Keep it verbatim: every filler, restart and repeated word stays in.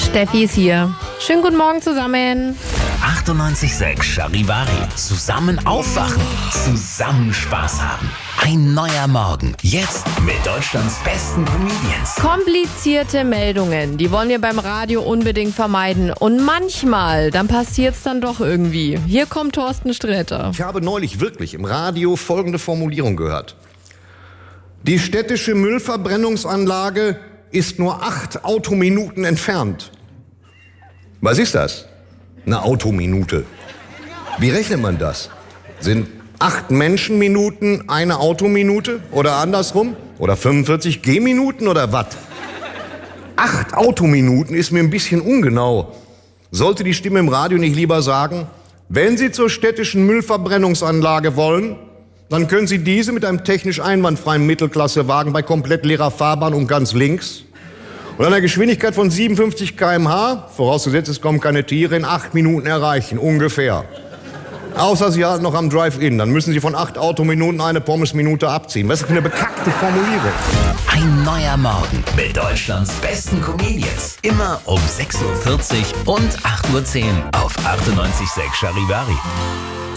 Steffi ist hier. Schönen guten Morgen zusammen. achtundneunzig Komma sechs Charivari. Zusammen aufwachen, zusammen Spaß haben. Ein neuer Morgen. Jetzt mit Deutschlands besten Comedians. Komplizierte Meldungen, die wollen wir beim Radio unbedingt vermeiden. Und manchmal, dann passiert's dann doch irgendwie. Hier kommt Thorsten Sträter. Ich habe neulich wirklich im Radio folgende Formulierung gehört. Die städtische Müllverbrennungsanlage ist nur acht Autominuten entfernt. Was ist das? Eine Autominute. Wie rechnet man das? Sind acht Menschenminuten eine Autominute? Oder andersrum? Oder fünfundvierzig Gehminuten oder was? Acht Autominuten ist mir ein bisschen ungenau. Sollte die Stimme im Radio nicht lieber sagen, wenn Sie zur städtischen Müllverbrennungsanlage wollen, dann können Sie diese mit einem technisch einwandfreien Mittelklassewagen bei komplett leerer Fahrbahn und ganz links und einer Geschwindigkeit von siebenundfünfzig Kilometer pro Stunde, vorausgesetzt es kommen keine Tiere, in acht Minuten erreichen, ungefähr. Außer Sie halten noch am Drive-In, dann müssen Sie von acht Autominuten eine Pommesminute abziehen. Was ist für eine bekackte Formulierung? Ein neuer Morgen mit Deutschlands besten Comedians. Immer um sechs Uhr vierzig und acht Uhr zehn auf achtundneunzig Komma sechs Charivari.